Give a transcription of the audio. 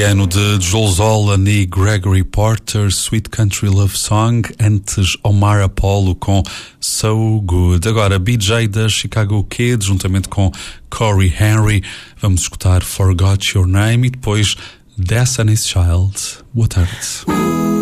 Ano de Joel Zolan e Gregory Porter, Sweet Country Love Song, antes Omar Apollo com So Good. Agora BJ da Chicago Kids, juntamente com Corey Henry, vamos escutar Forgot Your Name e depois Destiny's Child. Boa tarde.